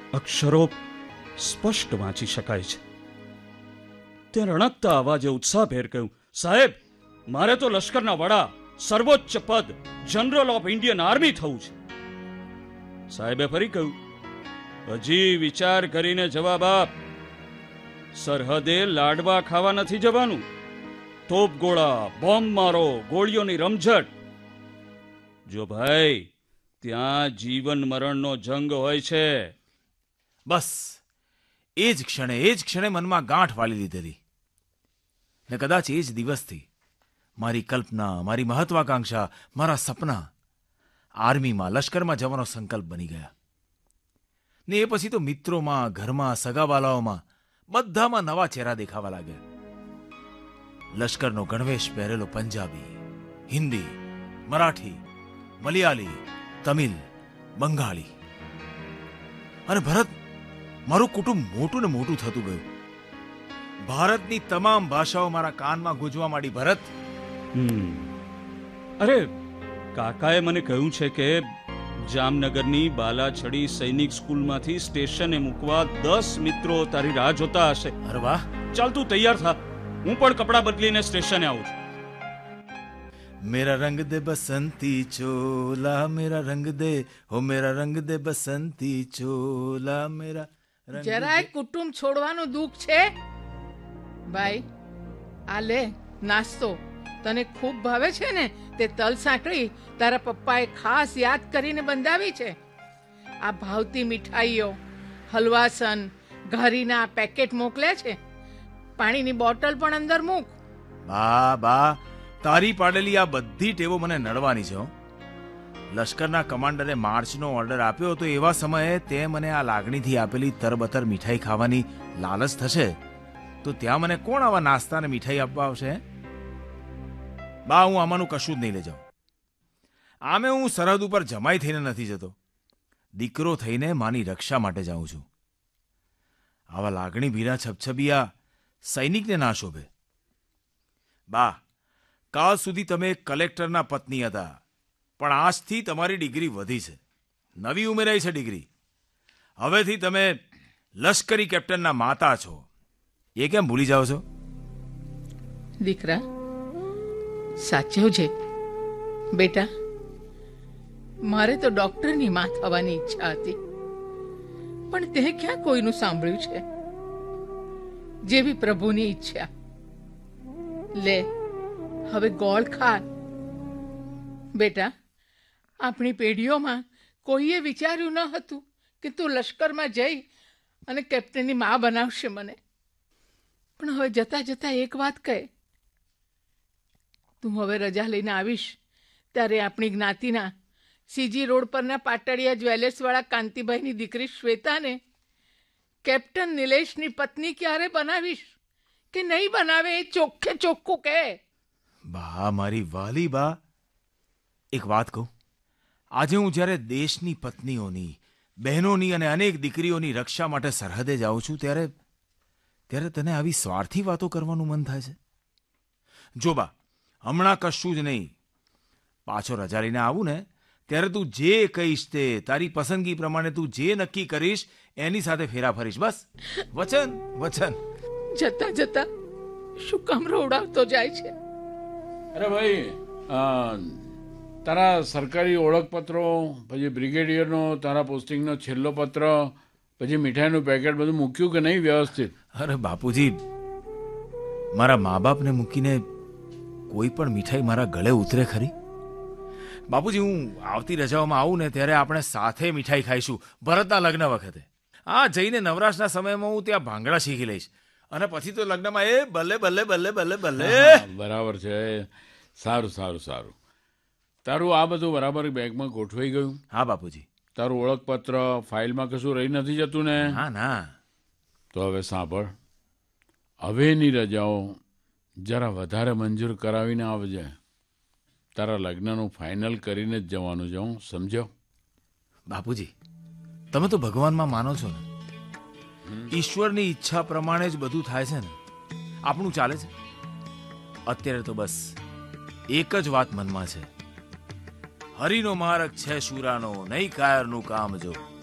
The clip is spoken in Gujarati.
અક્ષરો સ્પષ્ટ વાંચી શકાય છે. તે રણકતા અવાજે ઉત્સાહભેર કહ્યું, સાહેબ, મારે તો લશ્કરના વડા, સર્વોચ્ચ પદ, જનરલ ઓફ ઇન્ડિયન આર્મી થવું છે. સાહેબે ફરી કહ્યું, હજી વિચાર કરીને જવાબ આપ. સરહદે લાડવા ખાવા નથી જવાનું. તોપ ગોળા, બોમ્બ મારો, ગોળીઓની રમઝટ. જો ભાઈ, ત્યાં જીવન મરણનો જંગ હોય છે. બસ એ જ ક્ષણે મનમાં ગાંઠ વાળી લીધેલી. ને કદાચ એ જ દિવસથી મારી કલ્પના, મારી મહત્વાકાંક્ષા, મારા સપના આર્મીમાં, લશ્કરમાં જવાનો સંકલ્પ બની ગયા. ને એ પછી તો મિત્રોમાં, ઘરમાં, સગાવાલાઓમાં બધામાં નવા ચહેરા દેખાવા લાગ્યા. લશ્કરનો ગણવેશ પહેરેલો પંજાબી, હિન્દી, મરાઠી, મલયાલી, તમિલ, બંગાળી. અને ભરત, મારું કુટુંબ મોટું ને મોટું થતું ગયું. ભારતની તમામ ભાષાઓ મારા કાનમાં ગુંજવા માંડી. ભરત, અરે, કાકાએ મને કહ્યું છે કે જામનગરની બાલાછડી સૈનિક સ્કૂલમાંથી સ્ટેશને મૂકવા 10 મિત્રો તારી રાહ જોતા હશે. અરે વાહ! ચાલ તું તૈયાર થા, હું પણ કપડાં બદલીને સ્ટેશને આવું છું. મેરા રંગ દે બસંતી ચોલા, મેરા રંગ દે, હો મેરા રંગ દે બસંતી ચોલા, મેરા રંગ. જરાય કુટુંબ છોડવાનું દુઃખ છે? ભાઈ, આ લે નાસ્તો. તને ખૂબ ભાવે છે ને તે તલ સાંકળી તારા પપ્પાએ ખાસ યાદ કરીને બંધાવી છે. આ ભાવતી મીઠાઈઓ, હલવાસન, ઘારીના પેકેટ મોકલે છે. પાણીની બોટલ પણ અંદર મૂક. બા, તારી પાડેલી આ બધી ટેવો મને નડવાની છે. લશ્કરના કમાન્ડરે માર્ચનો ઓર્ડર આપ્યો હતો, એવા સમયે તે મને આ લાગણીથી આપેલી તરબતર મીઠાઈ ખાવાની લાલચ થશે તો ત્યાં મને કોણ આવા નાસ્તા અને મીઠાઈ આપવા આવશે? બા, હું આમાંનું કશું જ નહીં લઈ જાઉં. આમે હું સરહદ ઉપર જમાઈ થઈને નથી જતો, દીકરો થઈને માની રક્ષા માટે જાઉં છું. આવા લાગણી ભીરા છબછબિયા સૈનિકને ના શોભે. બા, કાલ સુધી તમે કલેક્ટરના પત્ની હતા, પણ આજથી તમારી ડિગ્રી વધી છે, નવી ઉમેરાઈ છે ડિગ્રી. હવેથી તમે લશ્કરી કેપ્ટનના માતા છો. એ કેમ ભૂલી જાઓ છો? દીકરા, સાચવજે. બેટા, મારે તો ડોક્ટરની માં થવાની ઈચ્છા હતી, પણ તે ક્યાં કોઈનું સાંભળ્યું છે? જેવી પ્રભુની ઈચ્છા. લે, હવે ગોળ ખા. બેટા, આપણી પેઢીઓમાં કોઈએ વિચાર્યું ન હતું કે તું લશ્કરમાં જઈ અને કેપ્ટનની માં બનાવશે મને. પણ હવે જતા જતા એક વાત કહે, તું હવે રજા લઈને આવીશ ત્યારે આપણી જ્ઞાતિના સીજી રોડ પરના પાટડિયા જ્વેલર્સવાળા કાંતિભાઈની દીકરી શ્વેતાને કેપ્ટન નિલેશની પત્ની ક્યારે બનાવીશ કે નહીં બનાવે એ ચોખ્ખે ચોખ્ખું કહે. બા, મારી વાલી બા, એક વાત કહું. આજે હું જ્યારે દેશની પત્નીઓની, બહેનોની અને અનેક દીકરીઓની રક્ષા માટે સરહદે જાઉં છું ત્યારે તને આવી સ્વાર્થી વાતો કરવાનું મન થાય છે? જો બા, હમણાં કશું જ નહીં. પાછો રજા લઈને આવું ને ત્યારે તું જે કહીશ તે, તારી પસંદગી પ્રમાણે તું જે નક્કી કરીશ એની સાથે ફેરા ફરીશ. બસ, વચન વચન. જતા જતા શું કામ રોવડાવતો જાય છે? અરે ભાઈ, તારા સરકારી ઓળખપત્રો, પછી બ્રિગેડિયરનો તારા પોસ્ટિંગનો છેલ્લો પત્ર, પછી મીઠાઈનું પેકેટ બધું મૂક્યું કે નહીં વ્યવસ્થિત? અરે બાપુજી, મારા મા બાપને મૂકીને કોઈ પણ મીઠાઈ મારા ગળે ઉતરે ખરી? બાપુજી, હું આવતી રજાઓમાં આવું ને ત્યારે આપણે સાથે મીઠાઈ ખાઈશું, ભરતના લગ્ન વખતે. જઈને નવરાશના સમયમાં હું ત્યાં ભાંગડા શીખી લઈશ અને પછી તો લગ્નમાં એ બલ્લે બલ્લે બલ્લે બલ્લે બલ્લે. બરાબર છે. સારું સારું સારું. તારું આ બધું બરાબર બેગમાં ગોઠવાઈ ગયું? હા બાપુજી. તારું ઓળખપત્ર ફાઇલમાં કશું રહી નથી જતું ને? હા ના. તો હવે સાંભળ, હવેની રજાઓ જરા વધારે મંજૂર કરાવીને આવજે. તારા લગ્નનું ફાઇનલ કરીને જ જવાનું છે, હું સમજ્યો? બાપુજી, તમે તો ભગવાનમાં માનો છો ને? ઈશ્વરની ઈચ્છા પ્રમાણે જ બધું થાય છે ને, આપણું ચાલે છે. અત્યારે તો બસ એક જ વાત મનમાં છે, હરિનો માર્ગ છે શુરાનો, નહીં કાયરનું કામ જો.